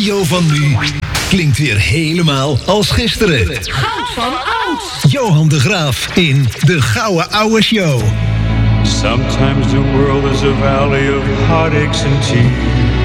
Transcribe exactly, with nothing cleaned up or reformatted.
radio van nu klinkt weer helemaal als gisteren. Goud van oud. Johan de Graaf in de Gouden Ouwe Show. Sometimes the world is a valley of heartaches and tears.